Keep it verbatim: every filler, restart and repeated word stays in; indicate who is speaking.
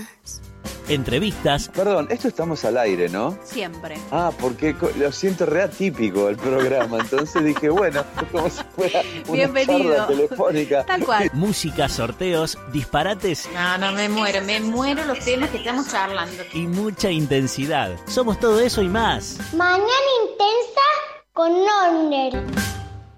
Speaker 1: Entrevistas.
Speaker 2: Perdón, esto estamos al aire, ¿no?
Speaker 3: Siempre.
Speaker 2: Ah, porque lo siento re atípico el programa, entonces dije, bueno, como si fuera una
Speaker 3: Bienvenido.
Speaker 2: charla telefónica.
Speaker 3: Tal cual.
Speaker 1: Música, sorteos, disparates.
Speaker 4: No, no, me muero, me muero los temas que estamos charlando.
Speaker 1: Y mucha intensidad. Somos todo eso y más.
Speaker 5: Mañana intensa con Norner.